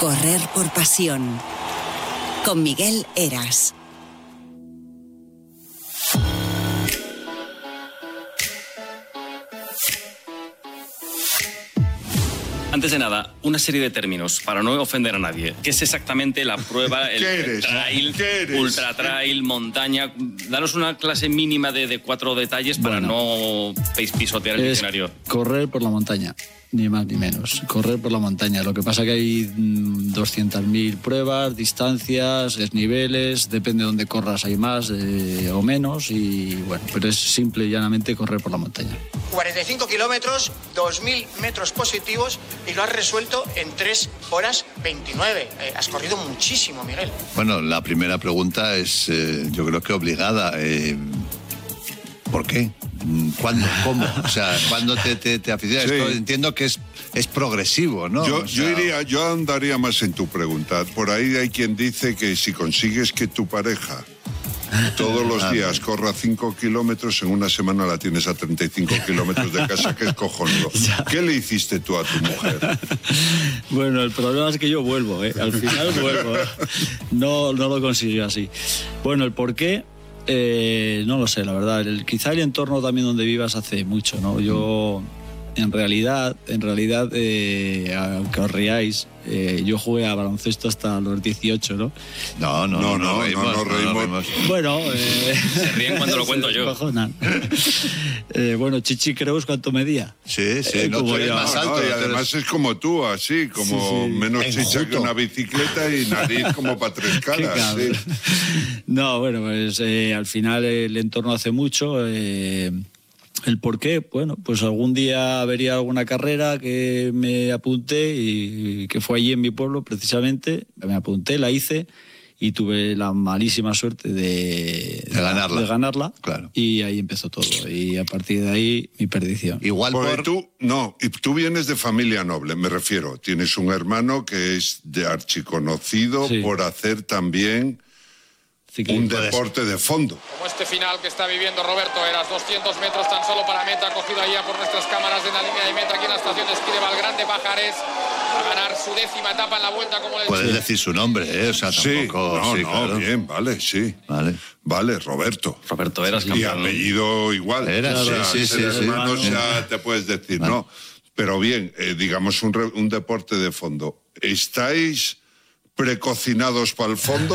Correr por pasión. Con Miguel Heras. Antes de nada, una serie de términos, para no ofender a nadie. ¿Qué es exactamente la prueba, el trail, ultra trail, montaña? Danos una clase mínima de 4 detalles para no pisotear el diccionario. Correr por la montaña, ni más ni menos. Correr por la montaña. Lo que pasa que hay 200.000 pruebas, distancias, desniveles, depende de dónde corras, hay más o menos, y bueno, pero es simple y llanamente correr por la montaña. 45 kilómetros, 2.000 metros positivos y lo has resuelto en 3 horas 29. Has corrido muchísimo, Miguel. Bueno, la primera pregunta es, yo creo que obligada. ¿Por qué? ¿Cuándo? ¿Cómo? O sea, ¿cuándo te aficionas? Sí. Esto entiendo que es progresivo, ¿no? Yo andaría más en tu pregunta. Por ahí hay quien dice que si consigues que tu pareja todos los días corra 5 kilómetros, en una semana la tienes a 35 kilómetros de casa, que es cojonudo. ¿Qué le hiciste tú a tu mujer? Bueno, el problema es que yo vuelvo, al final vuelvo. No lo consiguió así. Bueno, el por qué, no lo sé, la verdad. Quizá el entorno también donde vivas hace mucho, ¿no? Yo, en realidad, aunque os riáis, yo jugué a baloncesto hasta los 18, ¿no? No reímos. Bueno, se ríen cuando lo cuento yo. Bueno, Chichi Creus, ¿cuánto medía? Sí, no, tú eres más alto. Y además es como tú, así, como menos chicha que una bicicleta y nariz como para 3 caras. Sí. No, bueno, pues al final el entorno hace mucho. ¿El por qué? Bueno, pues algún día vería alguna carrera que me apunté y que fue allí en mi pueblo precisamente. Me apunté, la hice y tuve la malísima suerte de ganarla. Claro. Y ahí empezó todo. Y a partir de ahí, mi perdición. Igual tú vienes de familia noble, me refiero. Tienes un hermano que es de archiconocido por hacer también un deporte de fondo. Como este final que está viviendo Roberto Heras, 200 metros tan solo para meta, cogido allá por nuestras cámaras en la línea de meta aquí en la estación de esquí de Valgrande Pajares, a ganar su 10ª etapa en la vuelta. Como le puedes decir su nombre, o sea, tampoco. Claro. Bien, vale, sí. Vale, Roberto Heras, y apellido igual. Sí. Hermanos, ya te puedes decir, ¿no? Pero bien, digamos un deporte de fondo. ¿Estáis precocinados para el fondo?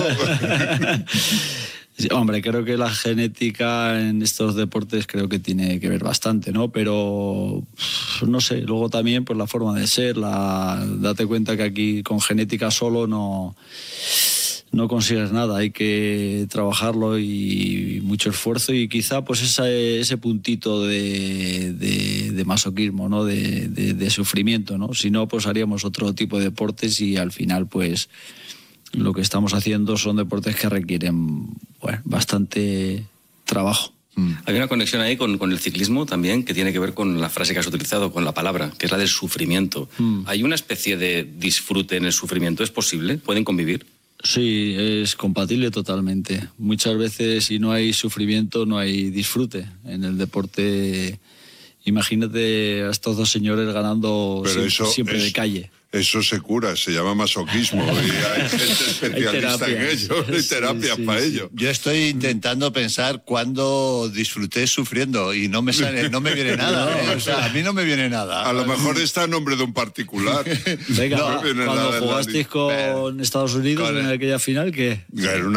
Sí, hombre, creo que la genética en estos deportes creo que tiene que ver bastante, ¿no? Pero no sé, luego también pues la forma de ser, date cuenta que aquí con genética solo no consigues nada, hay que trabajarlo y mucho esfuerzo y quizá pues ese puntito de masoquismo, ¿no? De sufrimiento, ¿no? Si no, pues haríamos otro tipo de deportes y al final pues lo que estamos haciendo son deportes que requieren bastante trabajo. Hay una conexión ahí con el ciclismo también que tiene que ver con la frase que has utilizado, con la palabra, que es la del sufrimiento. ¿Hay una especie de disfrute en el sufrimiento? ¿Es posible? ¿Pueden convivir? Sí, es compatible totalmente. Muchas veces si no hay sufrimiento no hay disfrute. En el deporte, imagínate a estos dos señores ganando siempre de calle. Eso se cura, se llama masoquismo y hay gente especialista en ello, hay terapias para ello. Yo estoy intentando pensar cuándo disfruté sufriendo y no me viene nada. O sea, a mí no me viene nada. A lo mejor está en nombre de un particular. Venga, cuando jugasteis con Estados Unidos en aquella final, ¿qué? Era una